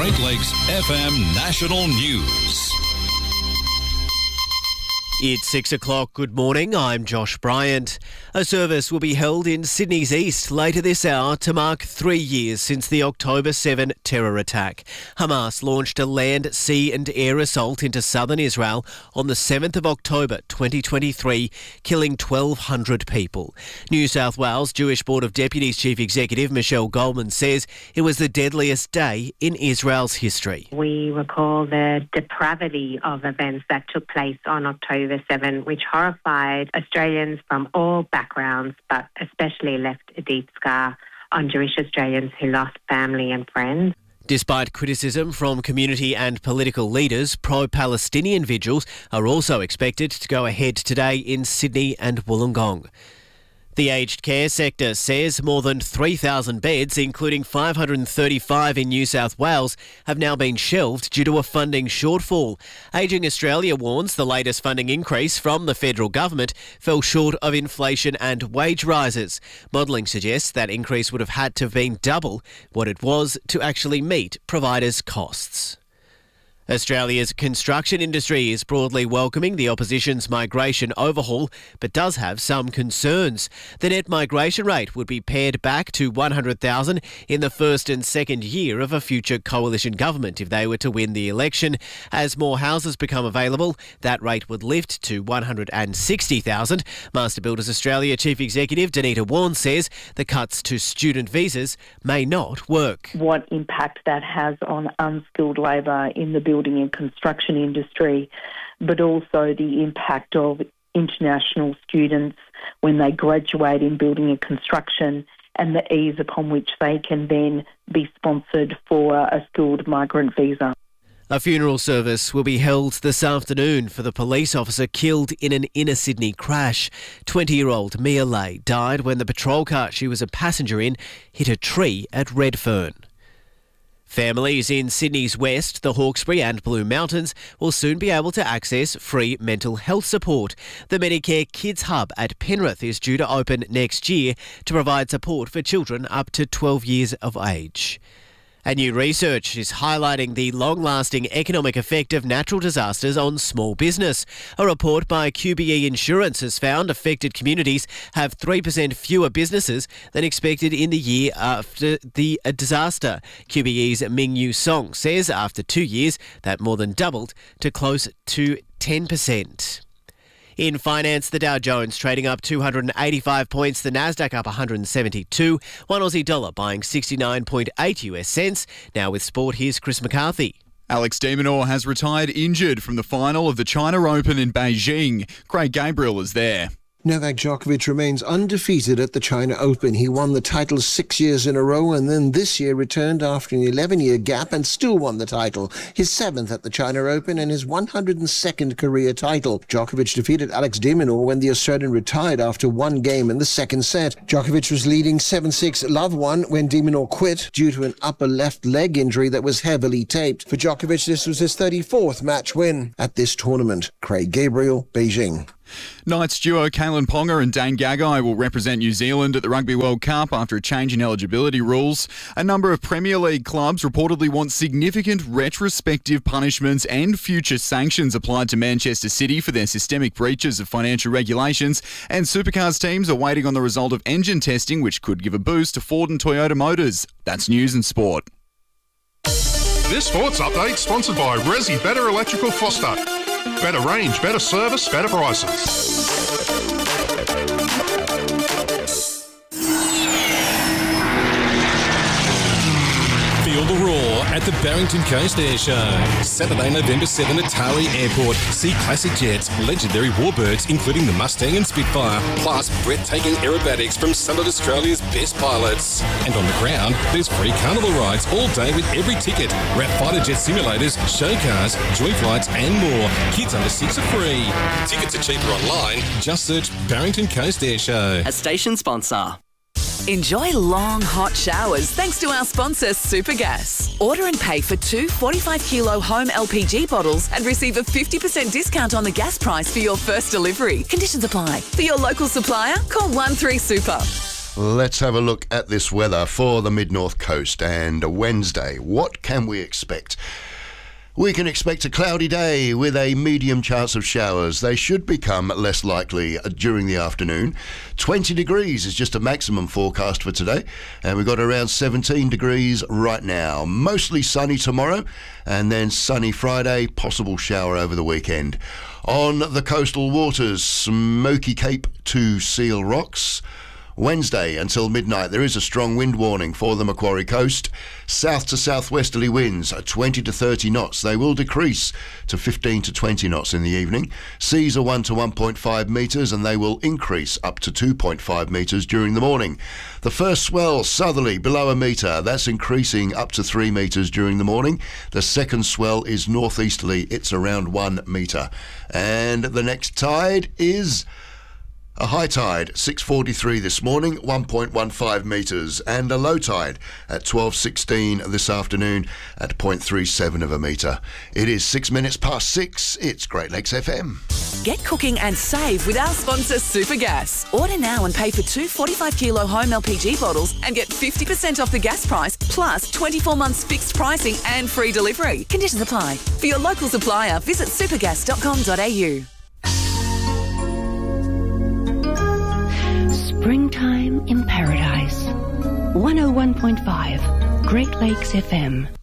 Great Lakes FM National News. It's 6 o'clock. Good morning. I'm Josh Bryant. A service will be held in Sydney's East later this hour to mark 3 years since the October 7 terror attack. Hamas launched a land, sea and air assault into southern Israel on the 7th of October 2023, killing 1,200 people. New South Wales Jewish Board of Deputies Chief Executive Michelle Goldman says it was the deadliest day in Israel's history. We recall the depravity of events that took place on October 7, which horrified Australians from all backgrounds, but especially left a deep scar on Jewish Australians who lost family and friends. Despite criticism from community and political leaders, pro-Palestinian vigils are also expected to go ahead today in Sydney and Wollongong. The aged care sector says more than 3,000 beds, including 535 in New South Wales, have now been shelved due to a funding shortfall. Ageing Australia warns the latest funding increase from the federal government fell short of inflation and wage rises. Modelling suggests that increase would have had to have been double what it was to actually meet providers' costs. Australia's construction industry is broadly welcoming the opposition's migration overhaul, but does have some concerns. The net migration rate would be pared back to 100,000 in the first and second year of a future coalition government if they were to win the election. As more houses become available, that rate would lift to 160,000. Master Builders Australia Chief Executive Danita Warren says the cuts to student visas may not work. What impact that has on unskilled labour in the building and construction industry, but also the impact of international students when they graduate in building and construction and the ease upon which they can then be sponsored for a skilled migrant visa. A funeral service will be held this afternoon for the police officer killed in an inner Sydney crash. 20-year-old Mia Lay died when the patrol car she was a passenger in hit a tree at Redfern. Families in Sydney's West, the Hawkesbury and Blue Mountains will soon be able to access free mental health support. The Medicare Kids Hub at Penrith is due to open next year to provide support for children up to 12 years of age. And new research is highlighting the long-lasting economic effect of natural disasters on small business. A report by QBE Insurance has found affected communities have 3% fewer businesses than expected in the year after the disaster. QBE's Ming Yu Song says after 2 years that more than doubled to close to 10%. In finance, the Dow Jones trading up 285 points, the Nasdaq up 172, one Aussie dollar buying 69.8 US cents. Now with sport, here's Chris McCarthy. Alex de Minaur has retired injured from the final of the China Open in Beijing. Craig Gabriel is there. Novak Djokovic remains undefeated at the China Open. He won the title 6 years in a row and then this year returned after an 11-year gap and still won the title. His 7th at the China Open and his 102nd career title. Djokovic defeated Alex de Minaur when the Australian retired after one game in the second set. Djokovic was leading 7-6 love won when de Minaur quit due to an upper left leg injury that was heavily taped. For Djokovic, this was his 34th match win at this tournament. Craig Gabriel, Beijing. Knights duo Kalen Ponga and Dane Gagai will represent New Zealand at the Rugby World Cup after a change in eligibility rules. A number of Premier League clubs reportedly want significant retrospective punishments and future sanctions applied to Manchester City for their systemic breaches of financial regulations, and Supercars teams are waiting on the result of engine testing, which could give a boost to Ford and Toyota motors. That's news and sport. This sports update sponsored by Resi Better Electrical Foster. Better range, better service, better prices. Feel the roar at the Barrington Coast Air Show. Saturday, November 7 at Taree Airport. See classic jets, legendary warbirds, including the Mustang and Spitfire, plus breathtaking aerobatics from some of Australia's best pilots. And on the ground, there's free carnival rides all day with every ticket. Wrap fighter jet simulators, show cars, joy flights and more. Kids under 6 are free. Tickets are cheaper online. Just search Barrington Coast Air Show. A station sponsor. Enjoy long, hot showers thanks to our sponsor, Supergas. Order and pay for 2 45-kilo home LPG bottles and receive a 50% discount on the gas price for your first delivery. Conditions apply. For your local supplier, call 13 Super. Let's have a look at this weather for the mid-north coast and Wednesday. What can we expect? We can expect a cloudy day with a medium chance of showers. They should become less likely during the afternoon. 20 degrees is just a maximum forecast for today, and we've got around 17 degrees right now. Mostly sunny tomorrow, and then sunny Friday, possible shower over the weekend. On the coastal waters, Smoky Cape to Seal Rocks. Wednesday until midnight, there is a strong wind warning for the Macquarie coast. South to southwesterly winds are 20 to 30 knots. They will decrease to 15 to 20 knots in the evening. Seas are 1 to 1.5 metres and they will increase up to 2.5 metres during the morning. The first swell southerly below a metre. That's increasing up to 3 metres during the morning. The second swell is northeasterly. It's around 1 metre. And the next tide is a high tide, 6:43 this morning, 1.15 metres, and a low tide at 12:16 this afternoon at 0.37 of a metre. It is 6 minutes past 6. It's Great Lakes FM. Get cooking and save with our sponsor Supergas. Order now and pay for 2 45-kilo home LPG bottles and get 50% off the gas price, plus 24 months fixed pricing and free delivery. Conditions apply. For your local supplier, visit supergas.com.au. Springtime in Paradise. 101.5 Great Lakes FM.